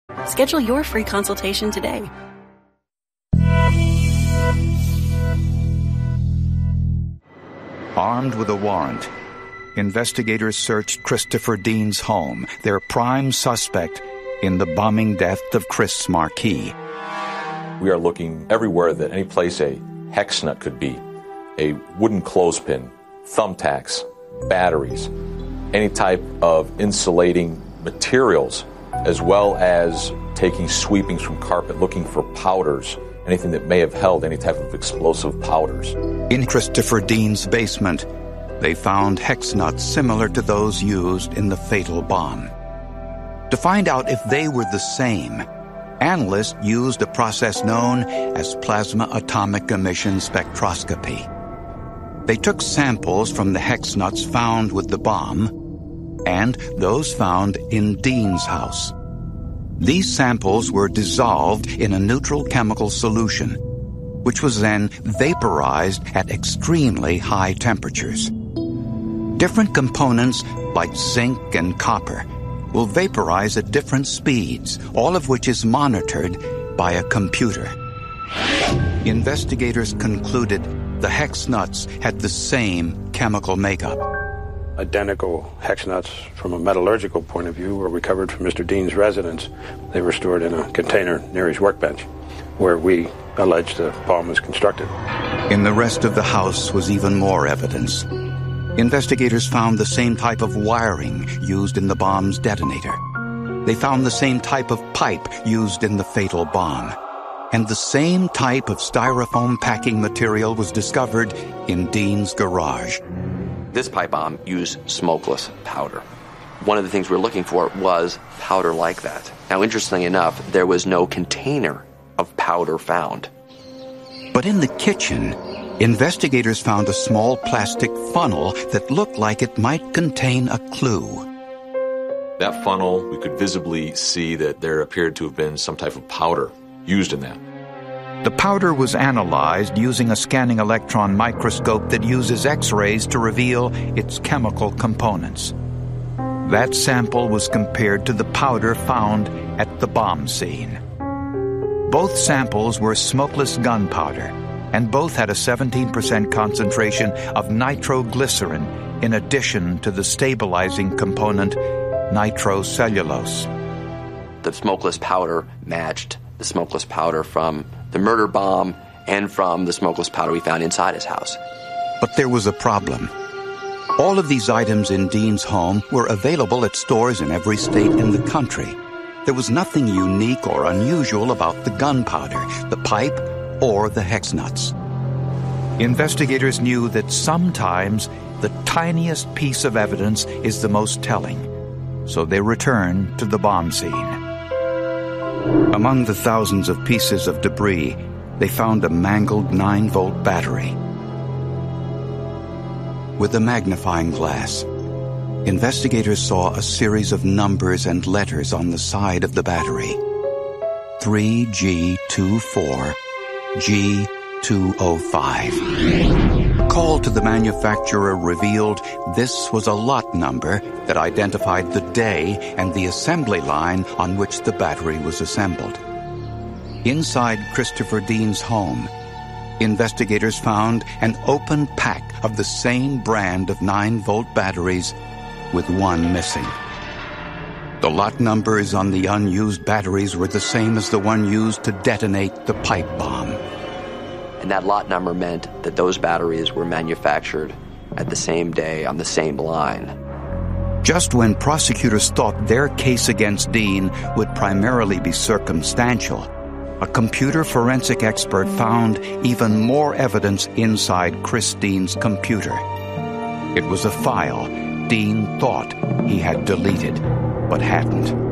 Schedule your free consultation today. Armed with a warrant, investigators searched Christopher Dean's home, their prime suspect in the bombing death of Chris Marquis. We are looking everywhere that any place a hex nut could be, a wooden clothespin, thumbtacks, batteries, any type of insulating materials, as well as taking sweepings from carpet, looking for powders, anything that may have held any type of explosive powders. In Christopher Dean's basement, they found hex nuts similar to those used in the fatal bomb. To find out if they were the same, analysts used a process known as plasma atomic emission spectroscopy. They took samples from the hex nuts found with the bomb and those found in Dean's house. These samples were dissolved in a neutral chemical solution, which was then vaporized at extremely high temperatures. Different components, like zinc and copper, will vaporize at different speeds, all of which is monitored by a computer. Investigators concluded the hex nuts had the same chemical makeup. Identical hex nuts from a metallurgical point of view were recovered from Mr. Dean's residence. They were stored in a container near his workbench, where we allege the bomb was constructed. In the rest of the house was even more evidence. Investigators found the same type of wiring used in the bomb's detonator. They found the same type of pipe used in the fatal bomb. And the same type of styrofoam packing material was discovered in Dean's garage. This pipe bomb used smokeless powder. One of the things we were looking for was powder like that. Now, interestingly enough, there was no container of powder found. But in the kitchen, investigators found a small plastic funnel that looked like it might contain a clue. That funnel, we could visibly see that there appeared to have been some type of powder used in that. The powder was analyzed using a scanning electron microscope that uses X-rays to reveal its chemical components. That sample was compared to the powder found at the bomb scene. Both samples were smokeless gunpowder, and both had a 17% concentration of nitroglycerin in addition to the stabilizing component nitrocellulose. The smokeless powder matched the smokeless powder from the murder bomb and from the smokeless powder we found inside his house. But there was a problem. All of these items in Dean's home were available at stores in every state in the country. There was nothing unique or unusual about the gunpowder, the pipe, or the hex nuts. Investigators knew that sometimes the tiniest piece of evidence is the most telling, so they returned to the bomb scene. Among the thousands of pieces of debris, they found a mangled 9-volt battery. With a magnifying glass, investigators saw a series of numbers and letters on the side of the battery. 3G24, G205. Call to the manufacturer revealed this was a lot number that identified the day and the assembly line on which the battery was assembled. Inside Christopher Dean's home, investigators found an open pack of the same brand of 9-volt batteries with one missing. The lot numbers on the unused batteries were the same as the one used to detonate the pipe bomb. And that lot number meant that those batteries were manufactured at the same day on the same line. Just when prosecutors thought their case against Dean would primarily be circumstantial, a computer forensic expert found even more evidence inside Chris Dean's computer. It was a file Dean thought he had deleted, but hadn't.